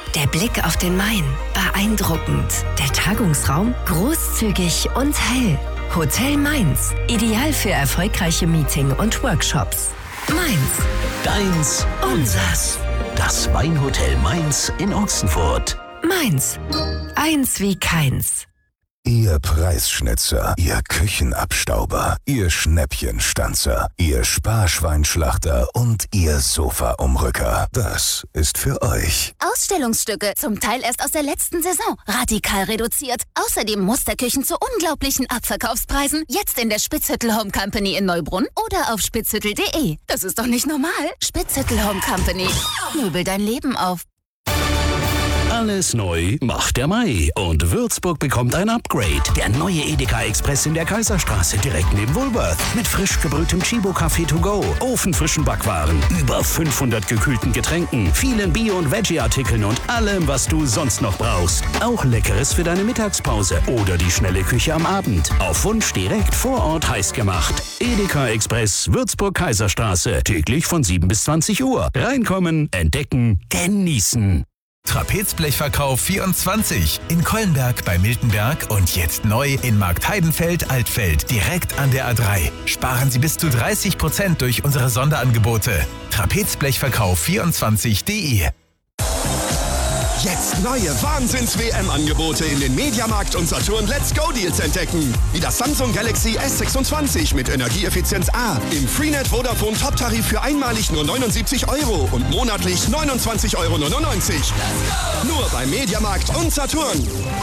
Der Blick auf den Main, beeindruckend. Der Tagungsraum, großzügig und hell. Hotel Mainz, ideal für erfolgreiche Meeting- und Workshops. Mainz, Deins, unsers. Das Weinhotel Mainz in Ochsenfurt. Mainz, eins wie keins. Ihr Preisschnitzer, Ihr Küchenabstauber, Ihr Schnäppchenstanzer, Ihr Sparschweinschlachter und Ihr Sofaumrücker. Das ist für euch. Ausstellungsstücke, zum Teil erst aus der letzten Saison. Radikal reduziert. Außerdem Musterküchen zu unglaublichen Abverkaufspreisen. Jetzt in der Spitzhüttel Home Company in Neubrunn oder auf spitzhüttel.de. Das ist doch nicht normal. Spitzhüttel Home Company. Möbel dein Leben auf. Alles neu macht der Mai und Würzburg bekommt ein Upgrade. Der neue Edeka Express in der Kaiserstraße direkt neben Woolworth. Mit frisch gebrühtem Chibo-Kaffee to go, ofenfrischen Backwaren, über 500 gekühlten Getränken, vielen Bio- und Veggie-Artikeln und allem, was du sonst noch brauchst. Auch Leckeres für deine Mittagspause oder die schnelle Küche am Abend. Auf Wunsch direkt vor Ort heiß gemacht. Edeka Express, Würzburg Kaiserstraße. Täglich von 7 bis 20 Uhr. Reinkommen, entdecken, genießen. Trapezblechverkauf 24 in Kollenberg bei Miltenberg und jetzt neu in Marktheidenfeld-Altfeld, direkt an der A3. Sparen Sie bis zu 30% durch unsere Sonderangebote. Trapezblechverkauf24.de. Jetzt neue Wahnsinns-WM-Angebote in den Mediamarkt und Saturn Let's Go Deals entdecken. Wie das Samsung Galaxy S26 mit Energieeffizienz A. Im Freenet Vodafone Top-Tarif für einmalig nur 79 € und monatlich 29,99 €. Nur beim Mediamarkt und Saturn.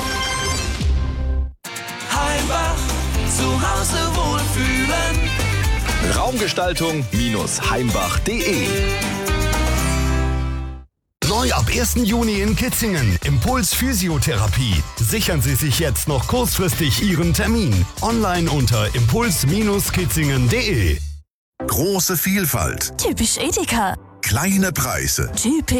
Heimbach, zu Hause wohlfühlen. Raumgestaltung-heimbach.de. Neu ab 1. Juni in Kitzingen. Impuls Physiotherapie. Sichern Sie sich jetzt noch kurzfristig Ihren Termin. Online unter impuls-kitzingen.de. Große Vielfalt. Typisch Edeka. Kleine Preise. Typisch